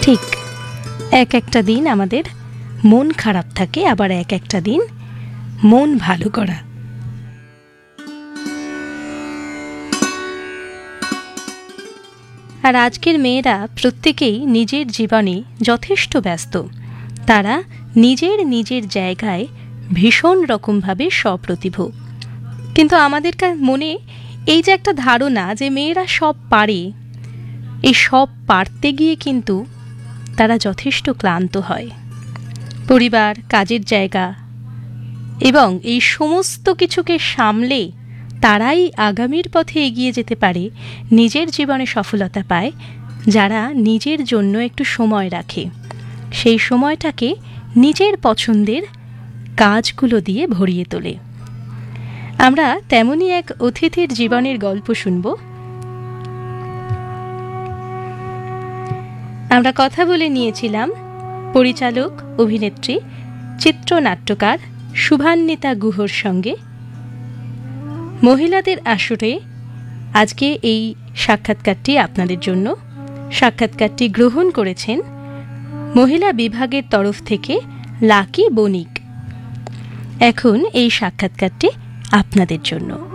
ঠিক এক একটা দিন আমাদের মন খারাপ থাকে, আবার এক একটা দিন মন ভালো করা। আর আজকের মেয়েরা প্রত্যেকেই নিজের জীবনে যথেষ্ট ব্যস্ত। তারা নিজের নিজের জায়গায় ভীষণ রকমভাবে সপ্রতিভ। কিন্তু আমাদের মনে এই যে একটা ধারণা যে মেয়েরা সব পারে, এই সব পারতে গিয়ে কিন্তু তারা যথেষ্ট ক্লান্ত হয়। পরিবার, কাজের জায়গা এবং এই সমস্ত কিছুকে সামলে তারাই আগামীর পথে এগিয়ে যেতে পারে, নিজের জীবনে সফলতা পায় যারা নিজের জন্য একটু সময় রাখে, সেই সময়টাকে নিজের পছন্দের কাজগুলো দিয়ে ভরিয়ে তোলে। আমরা তেমনই এক অতিথির জীবনের গল্প শুনব। আমরা কথা বলে নিয়েছিলাম পরিচালক, অভিনেত্রী, চিত্রনাট্যকার শুভান্বিতা গুহর সঙ্গে। মহিলাদের আসরে আজকে এই সাক্ষাৎকারটি আপনাদের জন্য। সাক্ষাৎকারটি গ্রহণ করেছেন মহিলা বিভাগের তরফ থেকে লাকি বণিক। এখন এই সাক্ষাৎকারটি আপনাদের জন্য।